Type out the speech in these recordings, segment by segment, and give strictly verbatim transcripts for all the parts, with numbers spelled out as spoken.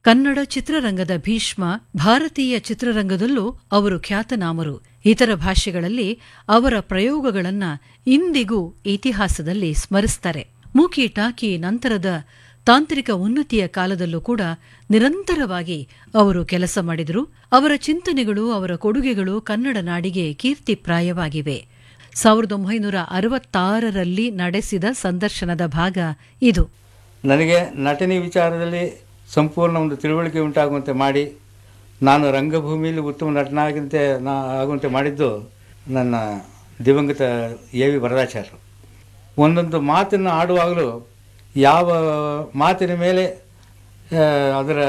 ಕನ್ನಡ ಚಿತ್ರರಂಗದ ಭೀಷ್ಮ, ಭಾರತೀಯ ಚಿತ್ರರಂಗದಲ್ಲೂ ಅವರು ಖ್ಯಾತನಾಮರು. ಇತರ ಭಾಷೆಗಳಲ್ಲಿ ಅವರ ಪ್ರಯೋಗಗಳನ್ನ ಇಂದಿಗೂ ಇತಿಹಾಸದಲ್ಲಿ ಸ್ಮರಿಸ್ತಾರೆ. ಮೂಕಿ ಟಾಕಿ ನಂತರದ ತಾಂತ್ರಿಕ ಉನ್ನತಿಯ ಕಾಲದಲ್ಲೂ ಕೂಡ ನಿರಂತರವಾಗಿ ಅವರು ಕೆಲಸ ಮಾಡಿದರು. ಅವರ ಚಿಂತನೆಗಳು, ಅವರ ಕೊಡುಗೆಗಳು ಕನ್ನಡ ನಾಡಿಗೆ ಕೀರ್ತಿಪ್ರಾಯವಾಗಿವೆ. ಸಾವಿರದ ಒಂಬೈನೂರ ಅರವತ್ತಾರರಲ್ಲಿ ನಡೆಸಿದ ಸಂದರ್ಶನದ ಭಾಗ ಇದು. ನನಗೆ ನಟನೆ ವಿಚಾರದಲ್ಲಿ ಸಂಪೂರ್ಣ ಒಂದು ತಿಳುವಳಿಕೆ ಉಂಟಾಗುವಂತೆ ಮಾಡಿ, ನಾನು ರಂಗಭೂಮಿಯಲ್ಲಿ ಉತ್ತಮ ನಟನಾಗಂತೆ ನಾ ಆಗುವಂತೆ ಮಾಡಿದ್ದು ನನ್ನ ದಿವಂಗತ ಎ ವಿ ವರದಾಚಾರ್ಯರು. ಒಂದೊಂದು ಮಾತನ್ನು ಆಡುವಾಗಲೂ ಯಾವ ಮಾತಿನ ಮೇಲೆ ಅದರ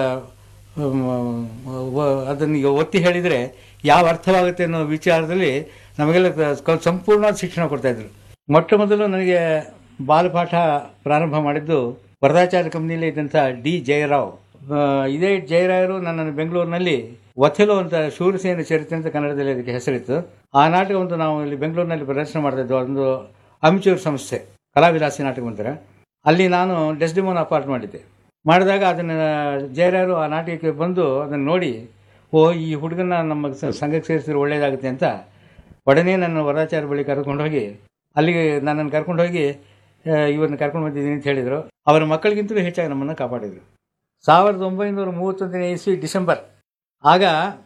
ಅದನ್ನು ಒತ್ತಿ ಹೇಳಿದರೆ ಯಾವ ಅರ್ಥವಾಗುತ್ತೆ ಅನ್ನೋ ವಿಚಾರದಲ್ಲಿ ನಮಗೆಲ್ಲ ಸಂಪೂರ್ಣ ಶಿಕ್ಷಣ ಕೊಡ್ತಾಯಿದ್ರು. ಮೊಟ್ಟ ಮೊದಲು ನನಗೆ ಬಾಲಪಾಠ ಪ್ರಾರಂಭ ಮಾಡಿದ್ದು ವರದಾಚಾರ್ಯ ಕಂಪ್ನಿಯಲ್ಲಿ ಇದ್ದಂಥ ಡಿ ಜಯರಾವ್. ಇದೇ ಜಯರಾಯರು ನನ್ನನ್ನು ಬೆಂಗಳೂರಿನಲ್ಲಿ ಒಥೆಲೋ ಅಂತ ಶೂರಸೇನ ಚರಿತ್ರೆ ಅಂತ ಕನ್ನಡದಲ್ಲಿ ಅದಕ್ಕೆ ಹೆಸರಿತ್ತು. ಆ ನಾಟಕ ಒಂದು ನಾವು ಇಲ್ಲಿ ಬೆಂಗಳೂರಿನಲ್ಲಿ ಪ್ರದರ್ಶನ ಮಾಡ್ತಾಯಿದ್ವು. ಒಂದು ಅಮಿಚೂರ್ ಸಂಸ್ಥೆ, ಕಲಾವಿಲಾಸಿ ನಾಟಕ ಅಂತಾರೆ. ಅಲ್ಲಿ ನಾನು ಡೆಸ್ಡಿಮೋನ್ ಅಪಾರ್ಟ್ ಮಾಡಿದ್ದೆ. ಮಾಡಿದಾಗ ಅದನ್ನು ಜಯರಾಯರು ಆ ನಾಟಕಕ್ಕೆ ಬಂದು ಅದನ್ನು ನೋಡಿ, ಓ ಈ ಹುಡುಗನ ನಮ್ಮ ಸಂಘಕ್ಕೆ ಸೇರಿಸಿದ್ರೆ ಒಳ್ಳೆಯದಾಗುತ್ತೆ ಅಂತ ಒಡನೆ ನನ್ನ ವರದಾಚಾರ್ಯ ಬಳಿ ಕರ್ಕೊಂಡು ಹೋಗಿ, ಅಲ್ಲಿಗೆ ನನ್ನನ್ನು ಕರ್ಕೊಂಡು ಹೋಗಿ ಇವನ್ನ ಕರ್ಕೊಂಡು ಬಂದಿದ್ದೀನಿ ಅಂತ ಹೇಳಿದರು. ಅವರ ಮಕ್ಕಳಿಗಿಂತಲೂ ಹೆಚ್ಚಾಗಿ ನಮ್ಮನ್ನು ಕಾಪಾಡಿದರು. ಸಾವಿರದ ಒಂಬೈನೂರ ಮೂವತ್ತೊಂದನೇ ಇಸ್ವಿ ಡಿಸೆಂಬರ್, ಆಗ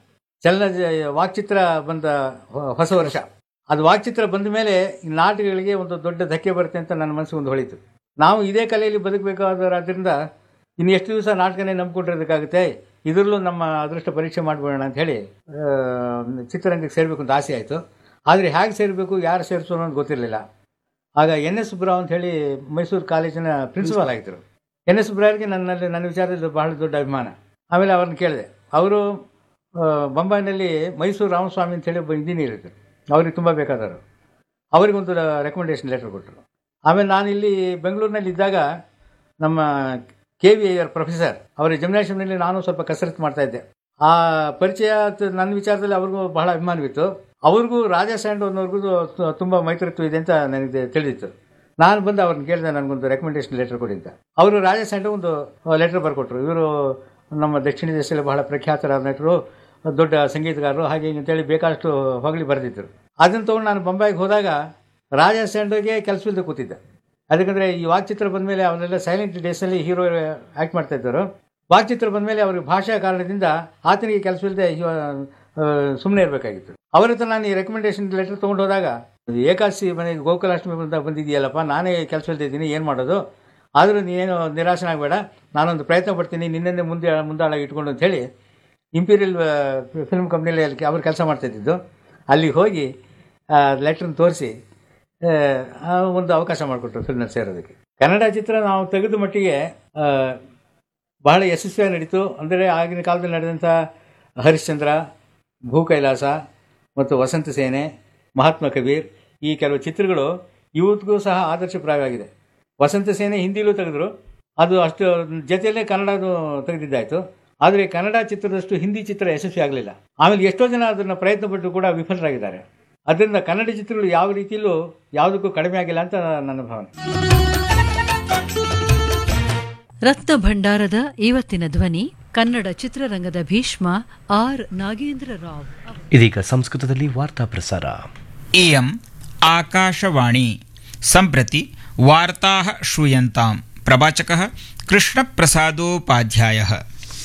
ಚಲನ ವಾಕ್ಚಿತ್ರ ಬಂದ ಹೊಸ ವರ್ಷ. ಅದು ವಾಕ್ಚಿತ್ರ ಬಂದ ಮೇಲೆ ನಾಟಕಗಳಿಗೆ ಒಂದು ದೊಡ್ಡ ಧಕ್ಕೆ ಬರುತ್ತೆ ಅಂತ ನನ್ನ ಮನಸ್ಸಿಗೆ ಒಂದು ಹೊಳಿತು. ನಾವು ಇದೇ ಕಲೆಯಲ್ಲಿ ಬದುಕಬೇಕಾದರಾದ್ರಿಂದ ಇನ್ನು ಎಷ್ಟು ದಿವಸ ನಾಟಕನೇ ನಂಬಿಕೊಂಡಿರೋದಕ್ಕಾಗುತ್ತೆ, ಇದರಲ್ಲೂ ನಮ್ಮ ಅದೃಷ್ಟ ಪರೀಕ್ಷೆ ಮಾಡಿಬಿಡೋಣ ಅಂತ ಹೇಳಿ ಚಿತ್ರರಂಗಕ್ಕೆ ಸೇರಬೇಕು ಅಂತ ಆಸೆ ಆಯಿತು. ಆದರೆ ಹೇಗೆ ಸೇರಬೇಕು, ಯಾರು ಸೇರಿಸೋ ಅನ್ನೋದು ಗೊತ್ತಿರಲಿಲ್ಲ. ಆಗ ಎನ್ ಎಸ್ ಸುಬ್ರಾವ್ ಅಂತ ಹೇಳಿ ಮೈಸೂರು ಕಾಲೇಜಿನ ಪ್ರಿನ್ಸಿಪಾಲ್ ಆಗಿದ್ದರು. ಎನ್ ಎಸ್ ಸುಬ್ರಾವ್ರಿಗೆ ನನ್ನಲ್ಲಿ ನನ್ನ ವಿಚಾರದಲ್ಲಿ ಬಹಳ ದೊಡ್ಡ ಅಭಿಮಾನ. ಆಮೇಲೆ ಅವ್ರನ್ನ ಕೇಳಿದೆ. ಅವರು ಬೊಂಬಾಯಿನಲ್ಲಿ ಮೈಸೂರು ರಾಮಸ್ವಾಮಿ ಅಂತ ಹೇಳಿ ಒಬ್ಬ ಇಂಜಿನಿಯರ್ ಇದ್ದರು, ಅವ್ರಿಗೆ ತುಂಬ ಬೇಕಾದವರು. ಅವರಿಗೊಂದು ರೆಕಮೆಂಡೇಶನ್ ಲೆಟರ್ ಕೊಟ್ಟರು. ಆಮೇಲೆ ನಾನು ಇಲ್ಲಿ ಬೆಂಗಳೂರಿನಲ್ಲಿ ಇದ್ದಾಗ ನಮ್ಮ ಕೆ ವಿ ಅಯ್ಯರ್ ಪ್ರೊಫೆಸರ್ ಅವರ ಜಿಮ್ನಾಷಿಯಂನಲ್ಲಿ ನಾನು ಸ್ವಲ್ಪ ಕಸರತ್ತು ಮಾಡ್ತಾಯಿದ್ದೆ. ಆ ಪರಿಚಯ ನನ್ನ ವಿಚಾರದಲ್ಲಿ ಅವ್ರಿಗೂ ಬಹಳ ಅಭಿಮಾನವಿತ್ತು. ಅವ್ರಿಗೂ ರಾಜಾ ಸ್ಯಾಂಡ್ ಅನ್ನೋರ್ಗೂ ತುಂಬ ಮೈತ್ರಿತ್ವ ಇದೆ ಅಂತ ನನಗೆ ತಿಳಿದಿತ್ತು. ನಾನು ಬಂದು ಅವ್ರನ್ನ ಕೇಳಿದೆ, ನನಗೊಂದು ರೆಕಮೆಂಡೇಶನ್ ಲೆಟರ್ ಕೊಡಿ ಅಂತ. ಅವರು ರಾಜಾ ಸ್ಯಾಂಡ್ ಒಂದು ಲೆಟರ್ ಬರ್ಕೊಟ್ರು. ಇವರು ನಮ್ಮ ದಕ್ಷಿಣ ದೇಶದಲ್ಲಿ ಬಹಳ ಪ್ರಖ್ಯಾತರಾದ ನಟರು, ದೊಡ್ಡ ಸಂಗೀತಗಾರರು, ಹಾಗೆ ಅಂತೇಳಿ ಬೇಕಾದಷ್ಟು ಹೊಗಳಿ ಬರೆದಿದ್ದರು. ಅದನ್ನು ತೊಗೊಂಡು ನಾನು ಬೊಂಬಾಯಿಗೆ ಹೋದಾಗ ರಾಜಾ ಸ್ಯಾಂಡ್ಗೆ ಕೆಲಸವಿಲ್ಲದೆ ಕೂತಿದ್ದೆ. ಅದಕ್ಕಂದರೆ ಈ ವಾಕ್ಚಿತ್ರ ಬಂದ ಮೇಲೆ ಅವರೆಲ್ಲ ಸೈಲೆಂಟ್ ಡೇಸಲ್ಲಿ ಹೀರೋ ಆ್ಯಕ್ಟ್ ಮಾಡ್ತಾಯಿದ್ದರು. ವಾಕ್ಚಿತ್ರ ಬಂದ ಮೇಲೆ ಅವ್ರಿಗೆ ಭಾಷಾ ಕಾರಣದಿಂದ ಆತನಿಗೆ ಕೆಲಸವಿಲ್ಲದೆ ಸುಮ್ಮನೆ ಇರಬೇಕಾಗಿತ್ತು. ಅವರ ಹತ್ರ ನಾನು ಈ ರೆಕಮೆಂಡೇಶನ್ ಲೆಟರ್ ತೊಗೊಂಡು ಹೋದಾಗ, ಏಕಾದಶಿ ಮನೆಗೆ ಗೋಕುಲಾಷ್ಟಮಿ ಬಂದ ಬಂದಿದೆಯಲ್ಲಪ್ಪ, ನಾನೇ ಕೆಲಸವಿಲ್ಲದೆ ಇದ್ದೀನಿ, ಏನು ಮಾಡೋದು, ಆದರೂ ನೀನೇನು ನಿರಾಶನಾಗಬೇಡ, ನಾನೊಂದು ಪ್ರಯತ್ನ ಪಡ್ತೀನಿ, ನಿನ್ನೆ ಮುಂದೆ ಮುಂದಾಳಾಗಿ ಇಟ್ಕೊಂಡು ಅಂತ ಹೇಳಿ ಇಂಪೀರಿಯಲ್ ಫಿಲ್ಮ್ ಕಂಪ್ನಿಯಲ್ಲಿ ಅಲ್ಲಿ ಅವ್ರು ಕೆಲಸ ಮಾಡ್ತಾಯಿದ್ದು, ಅಲ್ಲಿಗೆ ಹೋಗಿ ಲೆಟ್ರನ್ನ ತೋರಿಸಿ ಒಂದು ಅವಕಾಶ ಮಾಡಿಕೊಟ್ರು ಫಿಲ್ಮ್ನಲ್ಲಿ ಸೇರೋದಕ್ಕೆ. ಕನ್ನಡ ಚಿತ್ರ ನಾವು ತೆಗೆದ ಮಟ್ಟಿಗೆ ಬಹಳ ಯಶಸ್ವಿಯಾಗಿ ನಡೀತು. ಅಂದರೆ ಆಗಿನ ಕಾಲದಲ್ಲಿ ನಡೆದಂಥ ಹರಿಶ್ಚಂದ್ರ, ಭೂ ಕೈಲಾಸ ಮತ್ತು ವಸಂತ ಸೇನೆ, ಮಹಾತ್ಮ ಕಬೀರ್, ಈ ಕೆಲವು ಚಿತ್ರಗಳು ಇವತ್ತಿಗೂ ಸಹ ಆದರ್ಶಪ್ರಾಯವಾಗಿದೆ. ವಸಂತ ಸೇನೆ ಹಿಂದಿಲೂ ತೆಗೆದ್ರು, ಅದು ಅಷ್ಟು ಜೊತೆಯಲ್ಲೇ ಕನ್ನಡದು ತೆಗೆದಿದ್ದಾಯಿತು. ಆದರೆ ಕನ್ನಡ ಚಿತ್ರದಷ್ಟು ಹಿಂದಿ ಚಿತ್ರ ಯಶಸ್ವಿ ಆಗಲಿಲ್ಲ. ಆಮೇಲೆ ಎಷ್ಟೋ ಜನ ಅದನ್ನು ಪ್ರಯತ್ನಪಟ್ಟು ಕೂಡ ವಿಫಲರಾಗಿದ್ದಾರೆ. ಅದರಿಂದ ಕನ್ನಡ ಚಿತ್ರಗಳು ಯಾವ ರೀತಿಯಲ್ಲೂ ಯಾವುದಕ್ಕೂ ಕಡಿಮೆ ಆಗಿಲ್ಲ ಅಂತ ನನ್ನ ಭಾವನೆ. ರತ್ನ ಭಂಡಾರದ ಇವತ್ತಿನ ಧ್ವನಿ ಕನ್ನಡ ಚಿತ್ರರಂಗದ ಭೀಷ್ಮ ಆರ್ ನಾಗೇಂದ್ರ ರಾವ್. ಇದೀಗ ಸಂಸ್ಕೃತದಲ್ಲಿ ವಾರ್ತಾ ಪ್ರಸಾರ. ಇಯಂ ಆಕಾಶವಾಣಿ ಸಂಪ್ರತಿ ವಾರ್ತಾಃ ಶ್ರೂಯಂತಾಂ. ಪ್ರವಾಚಕಃ ಕೃಷ್ಣಪ್ರಸಾದೋಪಾಧ್ಯಾಯಃ.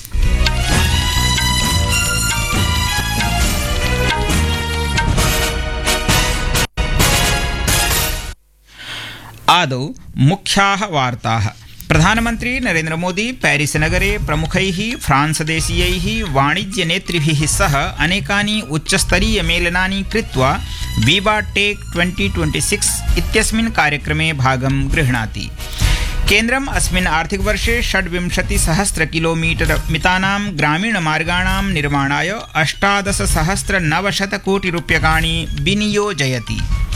आदौ मुख्याः वार्ताः. प्रधानमन्त्री नरेन्द्र मोदी पेरिस नगरे प्रमुखैः फ्रांसदेशीयैः वाणिज्यनेतृभिः सह अनेकानि उच्चस्तरीयमेलनानि कृत्वा विवा टेक् ट्वेंटी ट्वेंटी सिक्स इत्यस्मिन् कार्यक्रमे भागं गृह्णाति. केन्द्रम् अस्मिन् आर्थिकवर्षे षड्विंशतिसहस्र किलोमीटर मितानां ग्रामीणमार्गाणां निर्माणाय अष्टादशसहस्रनवशतकोटिरूप्यकाणि विनियोजयति.